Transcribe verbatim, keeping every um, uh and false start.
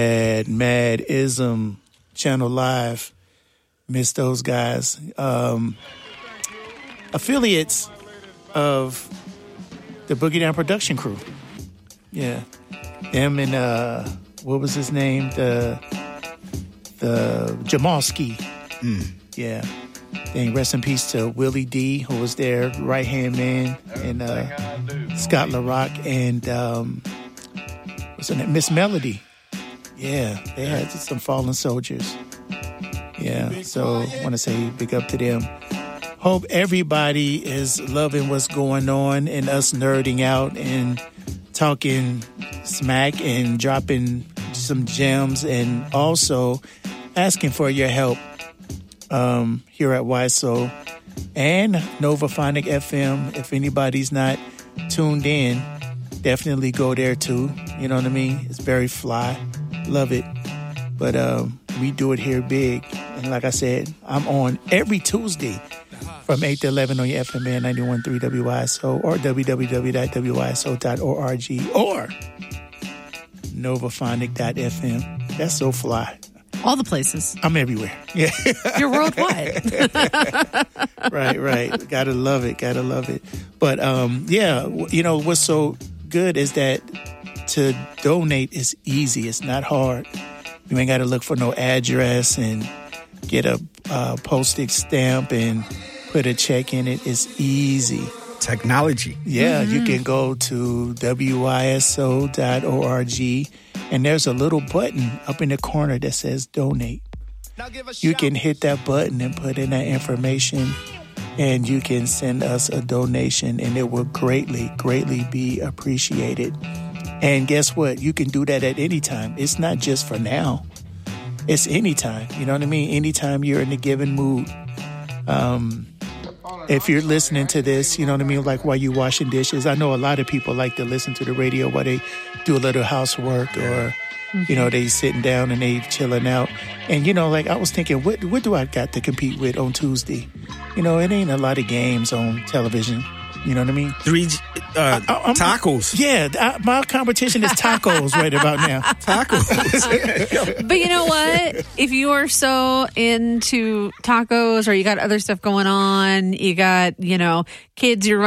Mad, Mad Ism, Channel Live. Miss those guys. Um, affiliates of the Boogie Down production crew. Yeah. Them and, uh, what was his name? The, the Jamalski. Mm. Yeah. And rest in peace to Willie D, who was their right-hand man, and uh, Scott LaRock, and um, what's her name? Miss Melody. Yeah, they had some fallen soldiers. Yeah, so I want to say big up to them. Hope everybody is loving what's going on and us nerding out and talking smack and dropping some gems and also asking for your help. Um, here at Y S O and Novaphonic F M. If anybody's not tuned in, definitely go there too. You know what I mean? It's very fly. Love it. But um, we do it here big. And like I said, I'm on every Tuesday from eight to eleven on your F M band ninety-one point three W Y S O or w w w dot w y s o dot org or novaphonic dot f m. That's so fly. All the places. I'm everywhere. Yeah. You're worldwide. Right, right. Gotta love it. Gotta love it. But, um, yeah, you know, what's so good is that to donate is easy. It's not hard. You ain't got to look for no address and get a uh, postage stamp and put a check in it. It's easy. Technology. Yeah, mm-hmm. You can go to w y s o dot org and there's a little button up in the corner that says donate. You can hit that button and put in that information and you can send us a donation and it will greatly, greatly be appreciated. And guess what? You can do that at any time. It's not just for now. It's anytime. You know what I mean? Anytime you're in a given mood. Um... If you're listening to this, you know what I mean, like while you're washing dishes. I know a lot of people like to listen to the radio while they do a little housework or, you know, they sitting down and they chilling out. And, you know, like I was thinking, what what do I got to compete with on Tuesday? You know, it ain't a lot of games on television. You know what I mean? Three uh, I, tacos. Yeah, I, my competition is tacos right about now. Tacos. But you know what? If you are so into tacos or you got other stuff going on, you got, you know, kids you're